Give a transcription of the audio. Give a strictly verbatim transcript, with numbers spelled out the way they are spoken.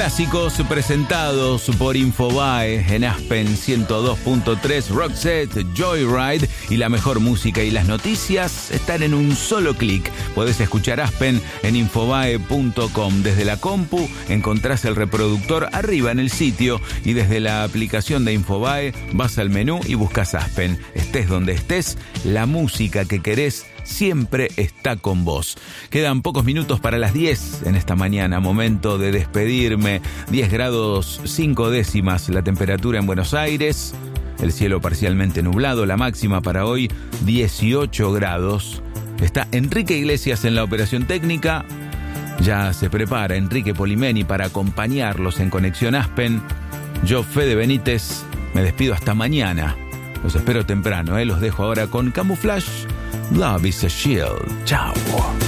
Clásicos presentados por Infobae en Aspen ciento dos punto tres, Roxette, Joyride, y la mejor música y las noticias están en un solo clic. Podés escuchar Aspen en infobae punto com. Desde la compu encontrás el reproductor arriba en el sitio y desde la aplicación de Infobae vas al menú y buscas Aspen. Estés donde estés, la música que querés siempre está con vos. Quedan pocos minutos para las diez en esta mañana, momento de despedirme. diez grados cinco décimas la temperatura en Buenos Aires, el cielo parcialmente nublado, la máxima para hoy dieciocho grados. Está Enrique Iglesias en la operación técnica. Ya se prepara Enrique Polimeni para acompañarlos en Conexión Aspen. Yo, Fede Benítez, me despido hasta mañana. Los espero temprano, ¿eh? Los dejo ahora con Camouflage. Love is a Shield. Chao.